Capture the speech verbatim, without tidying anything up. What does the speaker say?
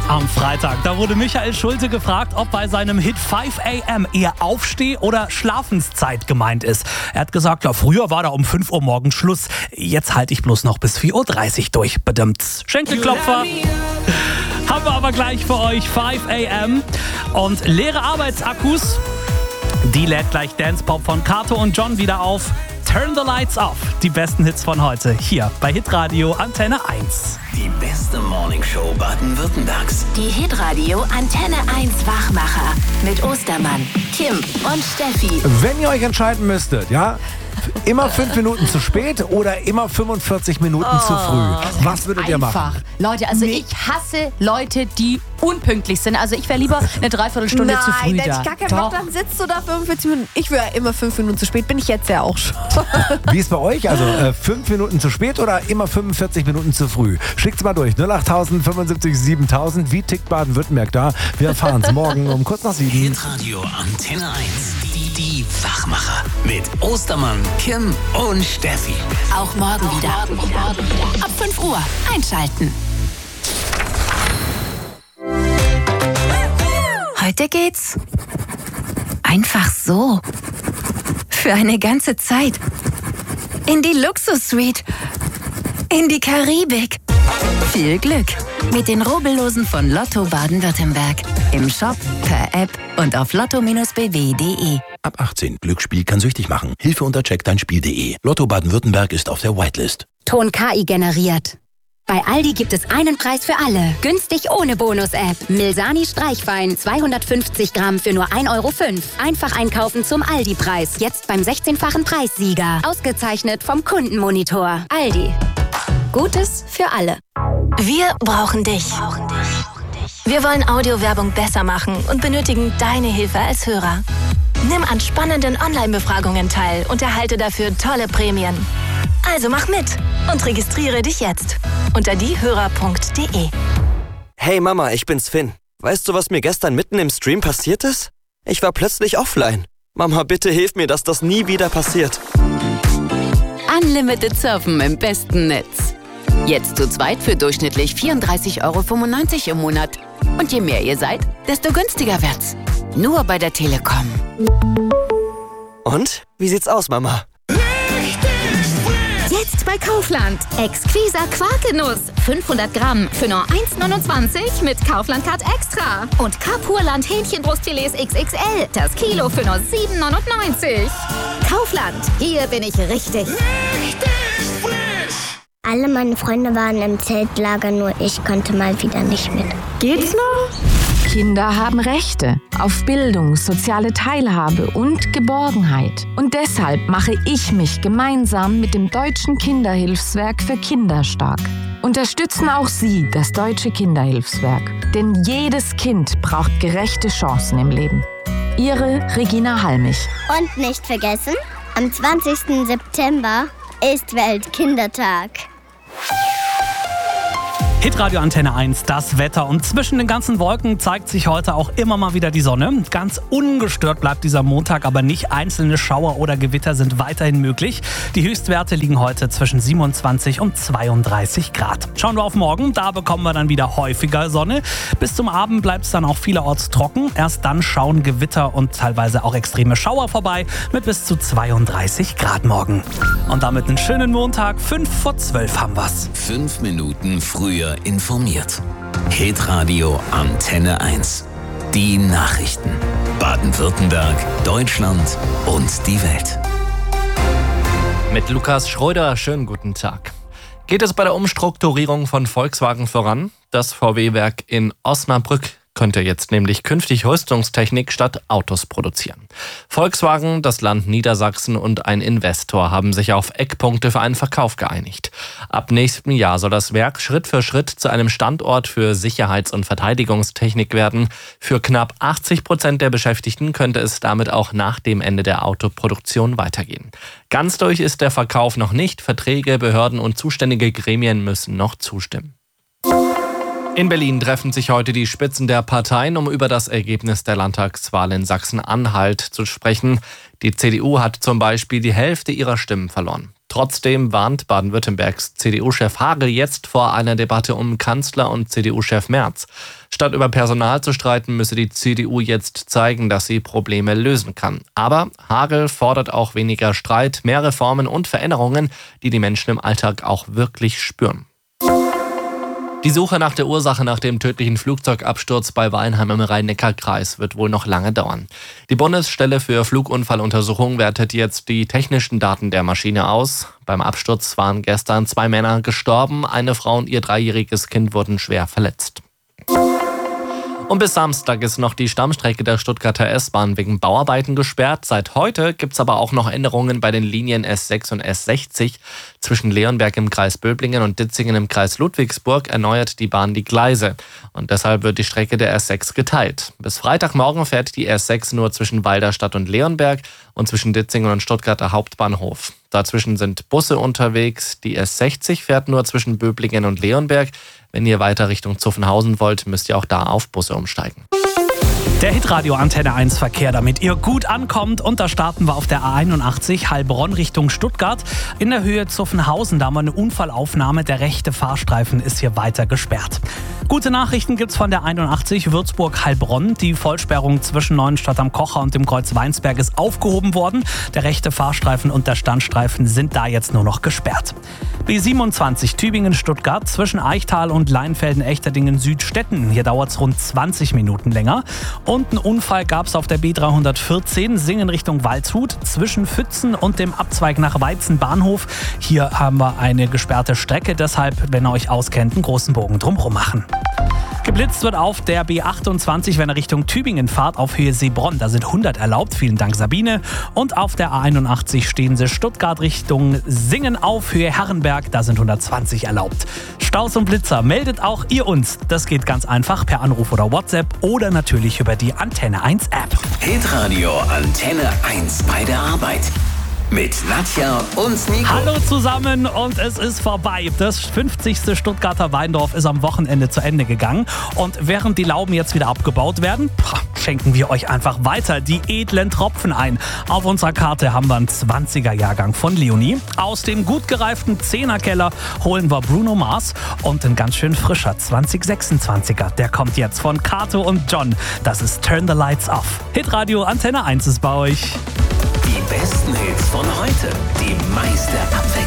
Am Freitag, da wurde Michael Schulte gefragt, ob bei seinem Hit fünf a m eher Aufsteh- oder Schlafenszeit gemeint ist. Er hat gesagt, ja, früher war da um fünf Uhr morgens Schluss. Jetzt halte ich bloß noch bis vier Uhr dreißig durch. Bedimmt. Schenkelklopfer. Haben wir aber gleich für euch fünf a m und leere Arbeitsakkus. Die lädt gleich Dance Pop von Kato und John wieder auf. Turn the Lights Off. Die besten Hits von heute hier bei Hitradio Antenne eins. Die beste Morningshow Baden-Württembergs. Die Hitradio Antenne eins Wachmacher mit Ostermann, Kim und Steffi. Wenn ihr euch entscheiden müsstet, ja, immer fünf Minuten zu spät oder immer fünfundvierzig Minuten oh, zu früh, was würdet ihr machen? Einfach. Leute, also ich hasse Leute, die unpünktlich sind. Also ich wäre lieber eine Dreiviertelstunde Nein, zu früh da da. ich gar keinen Bock, dann sitzt du da fünfundvierzig Minuten. Ich wäre immer fünf Minuten zu spät, bin ich jetzt ja auch schon. Wie ist bei euch? Also äh, fünf Minuten zu spät oder immer fünfundvierzig Minuten zu früh? Schickt's mal durch. null acht fünfundsiebzig siebentausend. Wie tickt Baden-Württemberg da? Wir erfahren es morgen um kurz nach sieben. Hitradio Antenne eins. Die, die Wachmacher. Mit Ostermann, Kim und Steffi. Auch morgen wieder. Morgen wieder. Ab fünf Uhr einschalten. Heute geht's einfach so. Für eine ganze Zeit. In die Luxus-Suite. In die Karibik. Viel Glück mit den Rubbellosen von Lotto Baden-Württemberg. Im Shop, per App und auf lotto b w punkt de. Ab achtzehn. Glücksspiel kann süchtig machen. Hilfe unter check dein spiel punkt de. Lotto Baden-Württemberg ist auf der Whitelist. Ton K I generiert. Bei Aldi gibt es einen Preis für alle. Günstig ohne Bonus-App. Milsani Streichwein zweihundertfünfzig Gramm für nur ein Euro fünf. Einfach einkaufen zum Aldi-Preis. Jetzt beim sechzehnfachen Preissieger. Ausgezeichnet vom Kundenmonitor. Aldi. Gutes für alle. Wir brauchen dich. Wir wollen Audiowerbung besser machen und benötigen deine Hilfe als Hörer. Nimm an spannenden Online-Befragungen teil und erhalte dafür tolle Prämien. Also mach mit und registriere dich jetzt unter diehörer punkt de. Hey Mama, ich bin's Finn. Weißt du, was mir gestern mitten im Stream passiert ist? Ich war plötzlich offline. Mama, bitte hilf mir, dass das nie wieder passiert. Unlimited Surfen im besten Netz. Jetzt zu zweit für durchschnittlich vierunddreißig Euro fünfundneunzig im Monat. Und je mehr ihr seid, desto günstiger wird's. Nur bei der Telekom. Und? Wie sieht's aus, Mama? Jetzt bei Kaufland. Exquisa Quarkenuss. fünfhundert Gramm für nur eins neunundzwanzig mit Kaufland-Card Extra. Und Kapurland Hähnchenbrustfilets X X L. Das Kilo für nur sieben neunundneunzig. Kaufland. Hier bin ich richtig. Richtig frisch. Alle meine Freunde waren im Zeltlager, nur ich konnte mal wieder nicht mit. Geht's noch? Kinder haben Rechte auf Bildung, soziale Teilhabe und Geborgenheit. Und deshalb mache ich mich gemeinsam mit dem Deutschen Kinderhilfswerk für Kinder stark. Unterstützen auch Sie das Deutsche Kinderhilfswerk. Denn jedes Kind braucht gerechte Chancen im Leben. Ihre Regina Halmich. Und nicht vergessen, am zwanzigsten September ist Weltkindertag. Hitradio Antenne eins, das Wetter. Und zwischen den ganzen Wolken zeigt sich heute auch immer mal wieder die Sonne. Ganz ungestört bleibt dieser Montag, aber nicht einzelne Schauer oder Gewitter sind weiterhin möglich. Die Höchstwerte liegen heute zwischen siebenundzwanzig und zweiunddreißig Grad. Schauen wir auf morgen, da bekommen wir dann wieder häufiger Sonne. Bis zum Abend bleibt es dann auch vielerorts trocken. Erst dann schauen Gewitter und teilweise auch extreme Schauer vorbei mit bis zu zweiunddreißig Grad morgen. Und damit einen schönen Montag, fünf vor zwölf haben wir's. Fünf Minuten früher informiert. Hitradio Antenne eins. Die Nachrichten. Baden-Württemberg, Deutschland und die Welt. Mit Lukas Schröder, schönen guten Tag. Geht es bei der Umstrukturierung von Volkswagen voran? Das V W-Werk in Osnabrück könnte jetzt nämlich künftig Rüstungstechnik statt Autos produzieren. Volkswagen, das Land Niedersachsen und ein Investor haben sich auf Eckpunkte für einen Verkauf geeinigt. Ab nächstem Jahr soll das Werk Schritt für Schritt zu einem Standort für Sicherheits- und Verteidigungstechnik werden. Für knapp achtzig Prozent der Beschäftigten könnte es damit auch nach dem Ende der Autoproduktion weitergehen. Ganz durch ist der Verkauf noch nicht. Verträge, Behörden und zuständige Gremien müssen noch zustimmen. In Berlin treffen sich heute die Spitzen der Parteien, um über das Ergebnis der Landtagswahl in Sachsen-Anhalt zu sprechen. Die C D U hat zum Beispiel die Hälfte ihrer Stimmen verloren. Trotzdem warnt Baden-Württembergs C D U-Chef Hagel jetzt vor einer Debatte um Kanzler und C D U-Chef Merz. Statt über Personal zu streiten, müsse die C D U jetzt zeigen, dass sie Probleme lösen kann. Aber Hagel fordert auch weniger Streit, mehr Reformen und Veränderungen, die die Menschen im Alltag auch wirklich spüren. Die Suche nach der Ursache nach dem tödlichen Flugzeugabsturz bei Weinheim im Rhein-Neckar-Kreis wird wohl noch lange dauern. Die Bundesstelle für Flugunfalluntersuchung wertet jetzt die technischen Daten der Maschine aus. Beim Absturz waren gestern zwei Männer gestorben, eine Frau und ihr dreijähriges Kind wurden schwer verletzt. Und bis Samstag ist noch die Stammstrecke der Stuttgarter S-Bahn wegen Bauarbeiten gesperrt. Seit heute gibt es aber auch noch Änderungen bei den Linien S sechs und S sechzig. Zwischen Leonberg im Kreis Böblingen und Ditzingen im Kreis Ludwigsburg erneuert die Bahn die Gleise. Und deshalb wird die Strecke der S sechs geteilt. Bis Freitagmorgen fährt die S sechs nur zwischen Walderstadt und Leonberg und zwischen Ditzingen und Stuttgarter Hauptbahnhof. Dazwischen sind Busse unterwegs. Die S sechzig fährt nur zwischen Böblingen und Leonberg. Wenn ihr weiter Richtung Zuffenhausen wollt, müsst ihr auch da auf Busse umsteigen. Der Hitradio Antenne eins Verkehr, damit ihr gut ankommt. Und da starten wir auf der A einundachtzig Heilbronn Richtung Stuttgart. In der Höhe Zuffenhausen, da haben wir eine Unfallaufnahme. Der rechte Fahrstreifen ist hier weiter gesperrt. Gute Nachrichten gibt's von der einundachtzig Würzburg-Heilbronn. Die Vollsperrung zwischen Neuenstadt am Kocher und dem Kreuz Weinsberg ist aufgehoben worden. Der rechte Fahrstreifen und der Standstreifen sind da jetzt nur noch gesperrt. B siebenundzwanzig Tübingen-Stuttgart zwischen Eichtal und Leinfelden-Echterdingen-Südstetten. Hier dauert's rund zwanzig Minuten länger. Und einen Unfall gab's auf der B dreihundertvierzehn Singen Richtung Waldshut zwischen Pfützen und dem Abzweig nach Weizenbahnhof. Hier haben wir eine gesperrte Strecke, deshalb, wenn ihr euch auskennt, einen großen Bogen drumherum machen. Geblitzt wird auf der B achtundzwanzig, wenn ihr Richtung Tübingen fahrt, auf Höhe Seebronn. Da sind hundert erlaubt. Vielen Dank, Sabine. Und auf der A einundachtzig stehen sie Stuttgart Richtung Singen auf Höhe Herrenberg. Da sind hundertzwanzig erlaubt. Staus und Blitzer meldet auch ihr uns. Das geht ganz einfach per Anruf oder WhatsApp oder natürlich über die Antenne eins App. Hitradio Antenne eins bei der Arbeit. Mit Nadja und Nico. Hallo zusammen und es ist vorbei. Das fünfzigste Stuttgarter Weindorf ist am Wochenende zu Ende gegangen. Und während die Lauben jetzt wieder abgebaut werden, schenken wir euch einfach weiter die edlen Tropfen ein. Auf unserer Karte haben wir einen zwanziger Jahrgang von Leonie. Aus dem gut gereiften zehnerkeller holen wir Bruno Mars und ein ganz schön frischer zwanzig sechsundzwanziger. Der kommt jetzt von Kato und John. Das ist Turn the Lights Off. Hitradio Antenne eins ist bei euch. Die besten Hits von heute, die meiste Abwechslung.